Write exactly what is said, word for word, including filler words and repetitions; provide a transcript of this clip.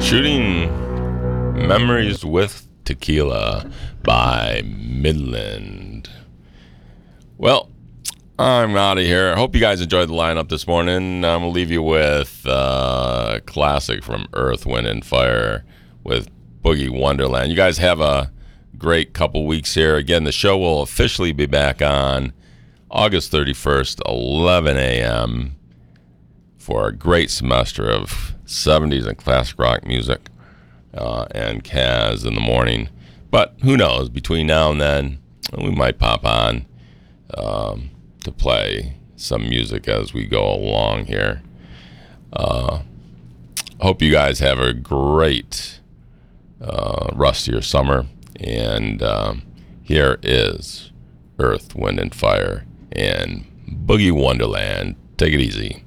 Shooting Memories with Tequila by Midland. Well, I'm out of here. I hope you guys enjoyed the lineup this morning. I'm going to leave you with uh, a classic from Earth, Wind, and Fire with Boogie Wonderland. You guys have a great couple weeks here. Again, the show will officially be back on August thirty-first, eleven a.m. for a great semester of seventies and classic rock music uh, and Kaz in the morning. But who knows? Between now and then, we might pop on um, to play some music as we go along here. Uh, hope you guys have a great uh, rest of your summer. And um, here is Earth, Wind, and Fire and Boogie Wonderland. Take it easy.